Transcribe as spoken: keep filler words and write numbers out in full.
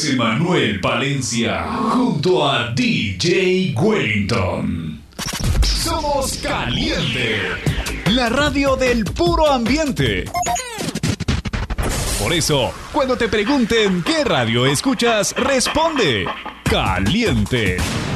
Emanuel Palencia junto a D J Wellington. Somos Caliente, la radio del puro ambiente. Por eso, cuando te pregunten qué radio escuchas, responde Caliente.